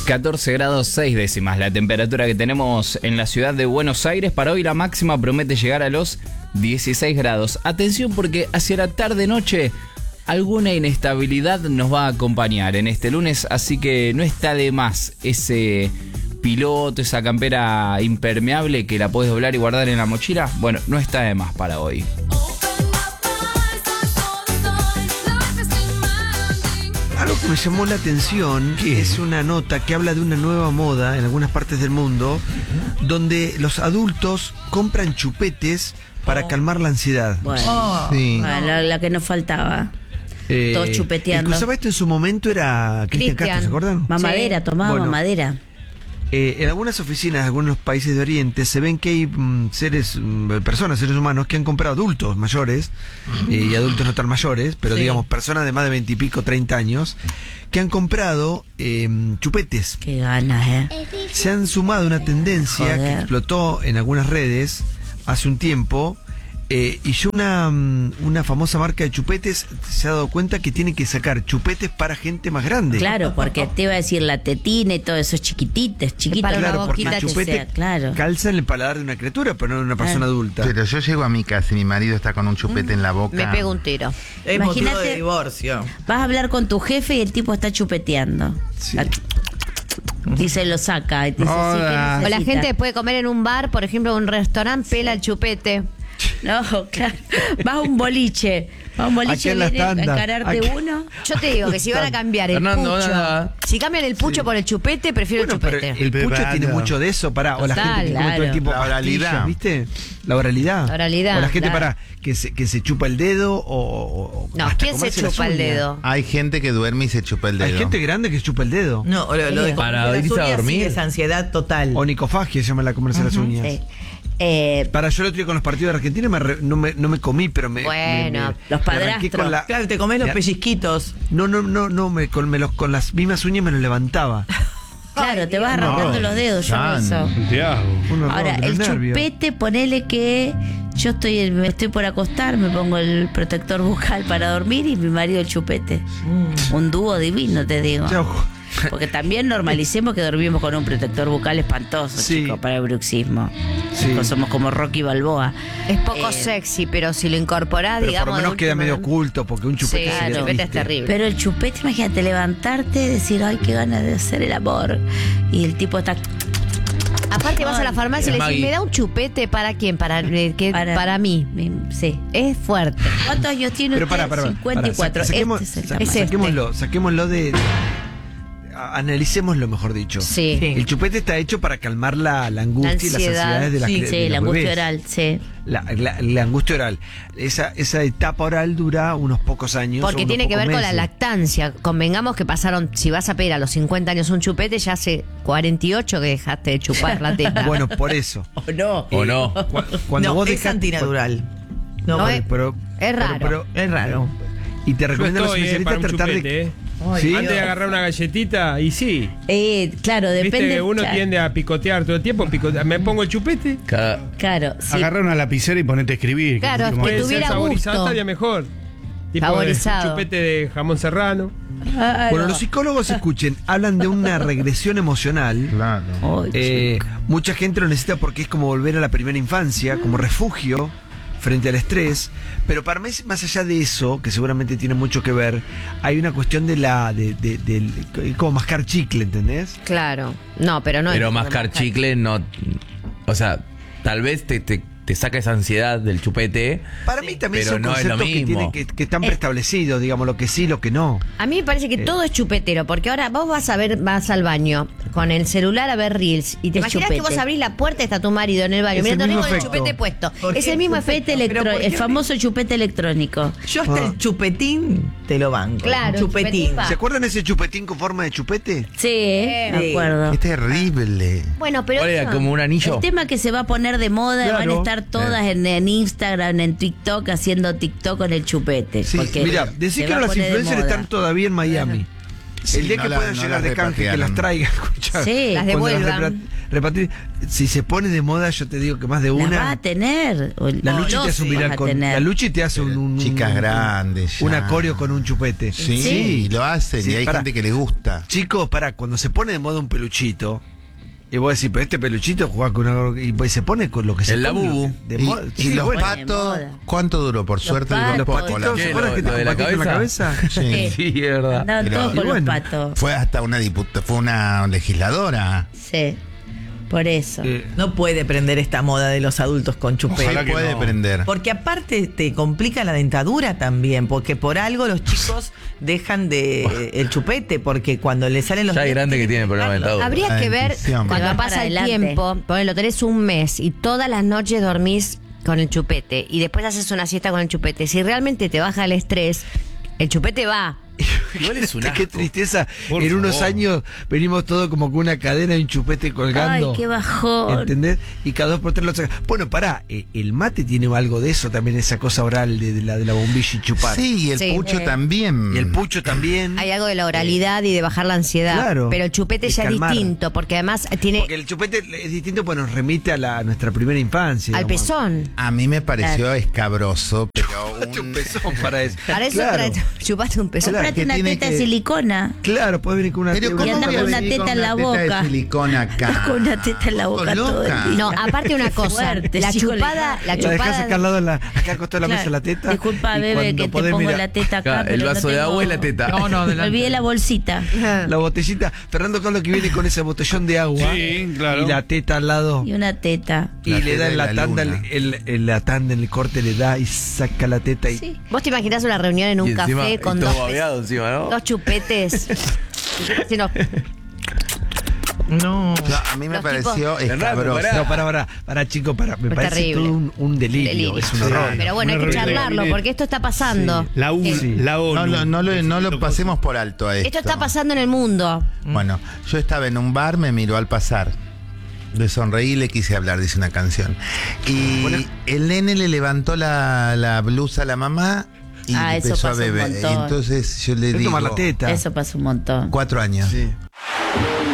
14 grados 6 décimas la temperatura que tenemos en la ciudad de Buenos Aires. Para hoy la máxima promete llegar a los 16 grados. Atención porque hacia la tarde-noche alguna inestabilidad nos va a acompañar en este lunes, así que no está de más ese piloto, esa campera impermeable que la podés doblar y guardar en la mochila. Bueno, no está de más para hoy. Algo que me llamó la atención es una nota que habla de una nueva moda en algunas partes del mundo donde los adultos compran chupetes para calmar la ansiedad. Bueno, sí. la que nos faltaba. Todos chupeteando. El que usaba esto en su momento era Cristian Castro, ¿se acuerdan? Mamadera, tomaba mamadera. En algunas oficinas de algunos países de Oriente se ven que hay seres humanos que han comprado adultos mayores y adultos no tan mayores, pero digamos personas de más de 20 y pico, 30 años, que han comprado chupetes. Qué ganas, Se han sumado a una tendencia que explotó en algunas redes hace un tiempo. Y yo una famosa marca de chupetes se ha dado cuenta que tiene que sacar chupetes para gente más grande. Claro, porque te iba a decir la tetina y todo eso, chiquititos. Para claro, porque el chupete calza en el paladar de una criatura, pero no de una persona adulta. Pero yo llego a mi casa y mi marido está con un chupete en la boca. Me pego un tiro. Es motivo de divorcio. Vas a hablar con tu jefe y el tipo está chupeteando. Sí. Y se lo saca. Y te dice, o la gente después de comer en un bar, por ejemplo, en un restaurante, pela el chupete. No, claro. Vas a un boliche. Viene a encararte uno. Yo te digo que si van a cambiar el pucho, si cambian el pucho por el chupete, prefiero el chupete. El pucho tiene mucho de eso, o la gente que come todo el tiempo la oralidad, ¿viste? La oralidad. O la gente que se chupa el dedo no, ¿quién se chupa el dedo? Hay gente que duerme y se chupa el dedo. Hay gente grande que se chupa el dedo. No, lo de para irse a dormir. Sí, es ansiedad total. Onicofagia se llama la comerse las uñas. Sí. Para yo el otro día con los partidos de Argentina no me comí, pero los padrastros. Claro, te comés los pellizquitos. Con las mismas uñas me los levantaba. Claro, te vas arrancando los dedos, yo eso. Ahora, el chupete, ponele que yo me estoy por acostar, me pongo el protector bucal para dormir y mi marido el chupete. Un dúo divino, te digo. Porque también normalicemos que dormimos con un protector bucal espantoso, chicos, para el bruxismo. Somos como Rocky Balboa. Es poco sexy, pero si lo incorporás, digamos. Por lo menos queda medio oculto, porque un chupete el chupete es terrible. Pero el chupete, imagínate, levantarte, decir, ay, qué ganas de hacer el amor. Y el tipo está. Aparte vas a la farmacia y le decís, ¿me da un chupete para quién? Para mí. Sí. Es fuerte. ¿Cuántos años tiene usted? 54. Saquémoslo de. Analicémoslo, mejor dicho. Sí. El chupete está hecho para calmar la angustia y las ansiedades de las Sí, la angustia oral, sí. La angustia oral. Esa etapa oral dura unos pocos años. Porque tiene que ver con la lactancia. Convengamos que pasaron, si vas a pedir a los 50 años un chupete, ya hace 48 que dejaste de chupar la teta. Bueno, por eso. O no. Cuando vos es antinatural. Pero es raro. Es raro. Y te recomiendo a los especialistas tratar de. ¿Sí? Antes de agarrar una galletita, y sí. Claro, depende. Viste que uno tiende a picotear todo el tiempo. Me pongo el chupete. Claro. Sí. Agarrar una lapicera y ponete a escribir. Claro, que puede tuviera ser saborizado, gusto. estaría mejor. Tipo Favorizado. Chupete de jamón serrano. Bueno, los psicólogos, escuchen, hablan de una regresión emocional. Claro. Mucha gente lo necesita porque es como volver a la primera infancia, como refugio frente al estrés, pero para mí, más allá de eso, que seguramente tiene mucho que ver, hay una cuestión de como mascar chicle, ¿entendés? Claro, no, pero no. Pero mascar chicle no, o sea, tal vez te saca esa ansiedad del chupete. Para mí también pero son no conceptos es lo mismo. que están preestablecidos, digamos, lo que sí, lo que no. A mí me parece que todo es chupetero, porque ahora vos vas al baño con el celular a ver reels y te imaginas que vos abrís la puerta y está tu marido en el baño mirando con el chupete puesto. Es el mismo efecto el famoso chupete electrónico. Yo hasta el chupetín te lo banco. Claro, chupetín. ¿Se acuerdan ese chupetín con forma de chupete? Sí, me acuerdo. Es terrible. Bueno, pero era como un anillo. El tema que se va a poner de moda, Claro. van a estar todas en Instagram, en TikTok, haciendo TikTok con el chupete. Sí, mira, decís que los influencers están todavía en Miami. Sí, el día que puedan llegar de canje, que las traigan. Escuchá, Sí, las devuelvan. Repartir. Si se pone de moda, yo te digo que más de una. Las va a tener. La Luchi te hace un viral con. La Luchi te hace un chicas grandes. Un acorio con un chupete. Sí, lo hacen. Sí, y hay gente que le gusta. Chicos, cuando se pone de moda un peluchito. Y vos decís, pero este peluchito juega con una. Y pues se pone con lo que se El pone. Labubu. Y los patos, ¿cuánto duró? Por suerte, Los patitos, ¿se acuerdan que te la patito en la cabeza? Sí. Sí, es verdad. Andaban todos con los patos. Fue hasta una fue una legisladora. Sí. Por eso. No puede prender esta moda de los adultos con chupete. Ojalá que puede prender. Porque aparte te complica la dentadura también, porque por algo los chicos dejan el chupete, porque cuando le salen los Ya hay grande que tiene problema de dentadura. Habría que ver Dentición. cuando Para pasa el adelante. tiempo, lo tenés un mes y todas las noches dormís con el chupete y después haces una siesta con el chupete. Si realmente te baja el estrés, el chupete va. Igual es un Qué asco. tristeza. Por En unos favor. años venimos todos como con una cadena y un chupete colgando. Ay, qué bajón. ¿Entendés? Y cada 2 por 3 lo saca. Bueno, pará, el mate tiene algo de eso también, esa cosa oral de la bombilla y chupar. Sí, y el Sí. pucho también. Y el pucho también. Hay algo de la oralidad y de bajar la ansiedad. Claro. Pero el chupete Y ya calmar. es distinto, porque además tiene Porque el chupete es distinto, pues nos remite a nuestra primera infancia. al digamos. pezón. A mí me pareció escabroso, pero Un pezón para eso. Para eso Claro. chupaste un pezón. Claro, Comprate que una tiene teta que- de silicona. Claro, puedes venir con una Pero teta- ¿cómo anda voy a con una venir teta en la una teta boca. de silicona acá? Con una teta en la boca ¿Estás todo el loca? día. No, aparte una cosa, Fuerte, la chico, chupada, la La dejas acá al chupada. lado, acá al costado de la mesa Claro. la teta. Disculpa, y bebé, cuando que te podés pongo mirar- la teta acá. Claro, el pero vaso no de tengo- agua y la teta. Me olvidé la bolsita. La botellita. Fernando Carlos que viene con ese botellón de agua. Sí, claro. Y la teta al lado. Y una teta. Y La le teta da de en la la tanda, luna. la tanda en el corte le da y saca la teta y Sí. Vos te imaginás una reunión en un Y encima, café con y todo dos, babeado encima, ¿no? dos chupetes. Sí, no. No. No, a mí me Los pareció tipos- escabroso. Pará. para chicos, me Fue parece terrible. todo un delirio, Delirio. es un horror. Pero bueno, hay que Una charlarlo reunión. porque esto está pasando. La ONU. No lo pasemos por alto a esto. Esto está pasando en el mundo. Bueno, yo estaba en un bar, me miró al pasar. Le sonreí y le quise hablar, dice una canción. Y el nene le levantó la blusa a la mamá y Ah, eso empezó a pasa un beber. montón. Entonces yo le Te digo... toma la teta. Eso pasa un montón. 4 años. Sí.